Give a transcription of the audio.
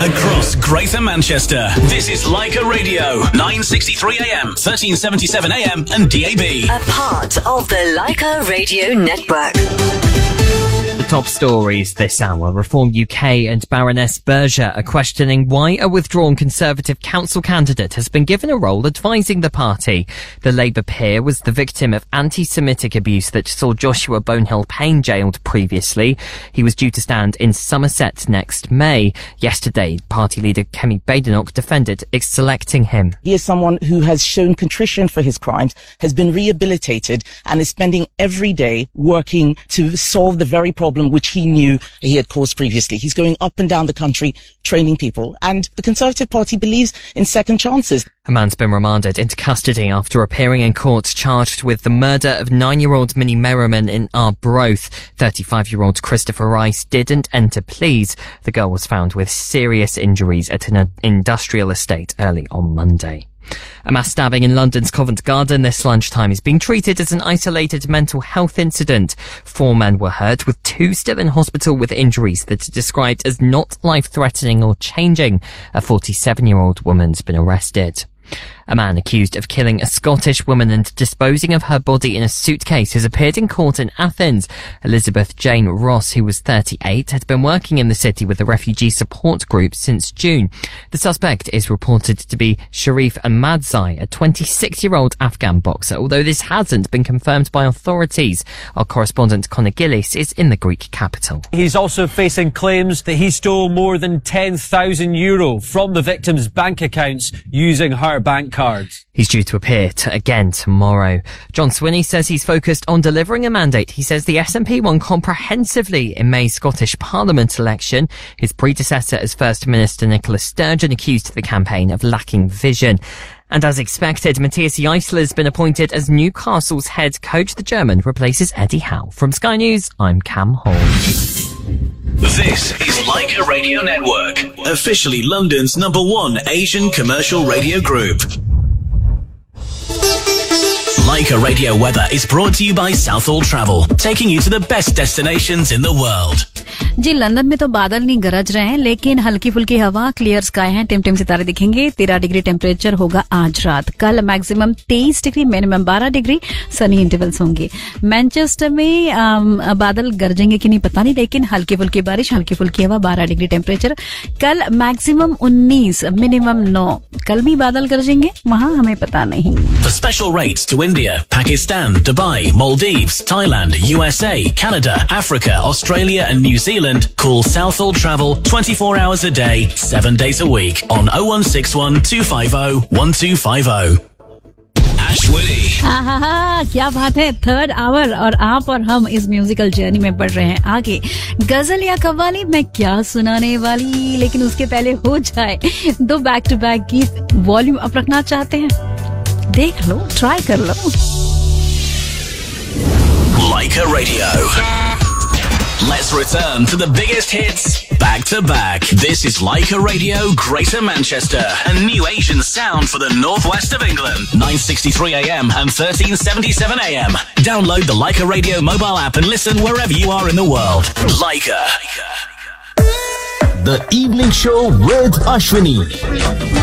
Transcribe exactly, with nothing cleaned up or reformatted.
across Greater Manchester. This is Leica Radio, nine sixty-three A M, thirteen seventy-seven A M and D A B. A part of the Leica Radio Network. The top stories this hour. Reform U K and Baroness Berger are questioning why a withdrawn Conservative council candidate has been given a role advising the party. The Labour peer was the victim of anti-Semitic abuse that saw Joshua Bonehill Payne jailed previously. He was due to stand in Somerset next May. Yesterday, party leader Kemi Badenoch defended selecting him. He is someone who has shown contrition for his crimes, has been rehabilitated, and is spending every day working to solve the very problem which he knew he had caused previously. He's going up and down the country training people, and the Conservative Party believes in second chances. A man's been remanded into custody after appearing in court charged with the murder of nine-year-old Minnie Merriman in Arbroath. thirty-five-year-old Christopher Rice didn't enter pleas. The girl was found with serious injuries at an industrial estate early on Monday. A mass stabbing in London's Covent Garden this lunchtime is being treated as an isolated mental health incident. Four men were hurt, with two still in hospital with injuries that are described as not life-threatening or changing. A forty-seven-year-old woman's been arrested. A man accused of killing a Scottish woman and disposing of her body in a suitcase has appeared in court in Athens. Elizabeth Jane Ross, who was thirty-eight, had been working in the city with the refugee support group since June. The suspect is reported to be Sharif Ahmadzai, a twenty-six-year-old Afghan boxer, although this hasn't been confirmed by authorities. Our correspondent Conor Gillis is in the Greek capital. He's also facing claims that he stole more than ten thousand euro from the victim's bank accounts using her bank cards. He's due to appear to again tomorrow. John Swinney says he's focused on delivering a mandate. He says the S N P won comprehensively in May's Scottish Parliament election. His predecessor as First Minister Nicola Sturgeon accused the campaign of lacking vision. And as expected, Matthias Eisler's been appointed as Newcastle's head coach. The German replaces Eddie Howe. From Sky News, I'm Cam Hall. This is Leica Radio Network, officially London's number one Asian commercial radio group. Leica Radio Weather is brought to you by Southall Travel, taking you to the best destinations in the world. Ji London में तो बादल नहीं गरज रहे हैं, लेकिन हल्की फुल्की हवा, क्लियर स्काई है, टिम टिम सितारे दिखेंगे. तेरह डिग्री टेम्परेचर होगा आज रात. कल मैक्सिमम तेईस डिग्री, मिनिमम बारह डिग्री, सनी इंटरवल्स होंगे. मैनचेस्टर में आम, बादल गरजेंगे कि नहीं पता नहीं, लेकिन हल्की फुल्की बारिश, हल्की फुल्की हवा, बारह डिग्री टेम्परेचर. कल मैक्सिमम उन्नीस, मिनिमम नौ. कल भी बादल गरजेंगे, वहां हमें पता नहीं. For special rates to India, Pakistan, Dubai, Maldives, Thailand, U S A, Canada, Africa, Australia and New Zealand, call Southall Travel twenty-four hours a day, seven days a week on oh one six one, two five oh, one two five oh. Ashwini. आहा, क्या बात है. Third our और आप और हम इस musical journey में बढ़ रहे हैं आगे. गजल या कव्वाली मैं क्या सुनाने वाली, लेकिन उसके पहले हो जाए दो बैक टू बैक गीत. वॉल्यूम अप रखना चाहते हैं, देख लो, ट्राई कर लो. Leica Radio. Let's return to the biggest hits back to back. This is Leica Radio Greater Manchester, a new Asian sound for the northwest of England. nine sixty-three A M and thirteen seventy-seven A M. Download the Leica Radio mobile app and listen wherever you are in the world. Leica. The Evening Show with Ashwini.